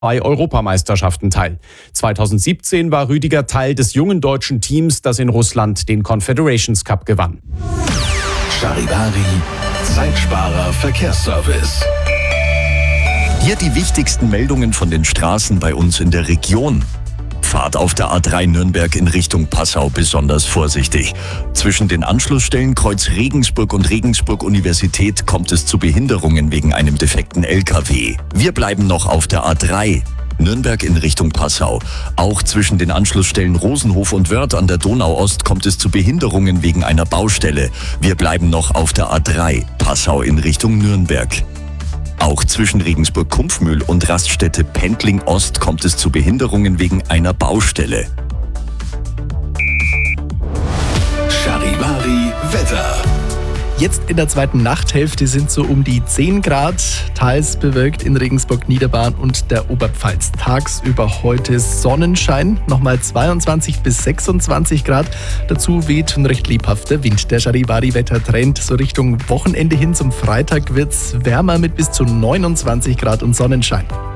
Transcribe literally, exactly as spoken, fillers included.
bei Europameisterschaften teil. zweitausendsiebzehn war Rüdiger Teil des jungen deutschen Teams, das in Russland den Confederations Cup gewann. Charivari, Zeitsparer Verkehrsservice. Hier die wichtigsten Meldungen von den Straßen bei uns in der Region. Fahrt auf der A drei Nürnberg in Richtung Passau besonders vorsichtig. Zwischen den Anschlussstellen Kreuz Regensburg und Regensburg Universität kommt es zu Behinderungen wegen einem defekten L K W. Wir bleiben noch auf der A drei. Nürnberg in Richtung Passau. Auch zwischen den Anschlussstellen Rosenhof und Wörth an der Donau-Ost kommt es zu Behinderungen wegen einer Baustelle. Wir bleiben noch auf der A drei. Passau in Richtung Nürnberg. Auch zwischen Regensburg-Kumpfmühl und Raststätte Pendling Ost kommt es zu Behinderungen wegen einer Baustelle. Charivari Wetter. Jetzt in der zweiten Nachthälfte sind so um die zehn Grad, teils bewölkt in Regensburg, Niederbayern und der Oberpfalz. Tagsüber heute Sonnenschein, nochmal zweiundzwanzig bis sechsundzwanzig Grad. Dazu weht ein recht lebhafter Wind. Der Charivari-Wettertrend so Richtung Wochenende hin zum Freitag wird's wärmer mit bis zu neunundzwanzig Grad und Sonnenschein.